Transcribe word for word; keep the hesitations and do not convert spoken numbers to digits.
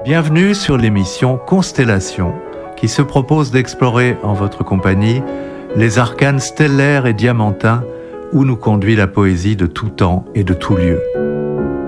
Bienvenue sur l'émission Constellation, qui se propose d'explorer en votre compagnie les arcanes stellaires et diamantins où nous conduit la poésie de tout temps et de tout lieu.